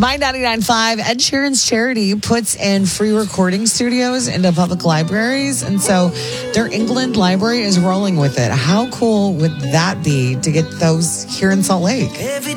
My 99.5, Ed Sheeran's charity puts in free recording studios into public libraries. And so their England library is rolling with it. How cool would that be to get those here in Salt Lake?